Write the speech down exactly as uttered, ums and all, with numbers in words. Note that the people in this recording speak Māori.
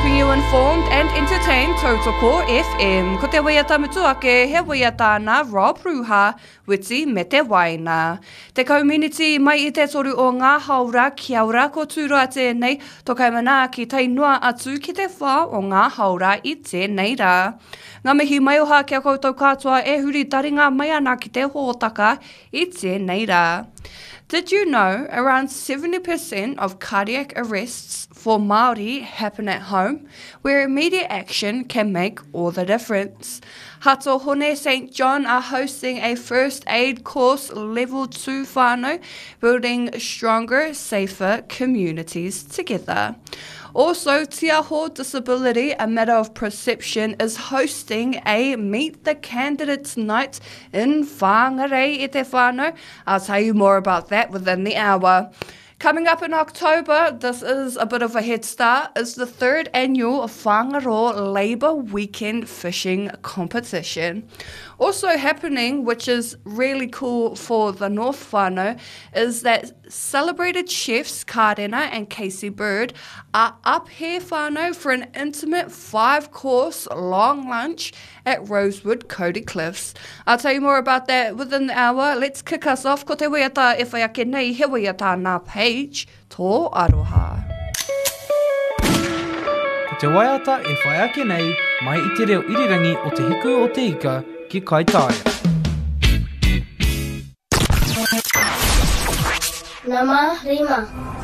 keeping you informed and entertained, Tautoko F M. Ko te waiata mutuake, he waiata na Rob Ruha, witi me te waina. Te community mai i te toru o ngā haura ki aura ko tūroa tēnei, tokai mana ki tainua atu ki te whā o ngā haura i tēnei rā. Ngā mihi mai oha kia koutou katoa e huri taringa mai ana ki te hōtaka i tēnei rā. Did you know around seventy percent of cardiac arrests for Māori happen at home, where immediate action can make all the difference? Hato Hone Saint John are hosting a first aid course level two whānau, building stronger, safer communities together. Also, Te Aho Disability, a matter of perception, is hosting a Meet the Candidates night in Whangarei i te whānau. I'll tell you more about that within the hour. Coming up in October, this is a bit of a head start, is the third annual Whangaro Labour Weekend Fishing Competition. Also happening, which is really cool for the North whānau, is that celebrated chefs Karena and Casey Bird are up here whānau for an intimate five-course long lunch at Rosewood Cody Cliffs. I'll tell you more about that within the hour. Let's kick us off. Ko te waiata e whai ake nei, he waiata nā Paige tō aroha. Ko te waiata e whai ake nei, mai i te reo irirangi o te hiku o te ika ki Kaitaia. Nama Rima.